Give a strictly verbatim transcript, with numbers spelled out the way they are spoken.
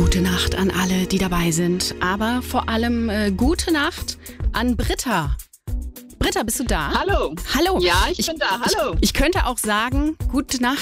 Gute Nacht an alle, die dabei sind. Aber vor allem äh, gute Nacht an Britta. Britta, bist du da? Hallo. Hallo. Ja, ich, ich bin da. Hallo. Ich, ich könnte auch sagen, gute Nacht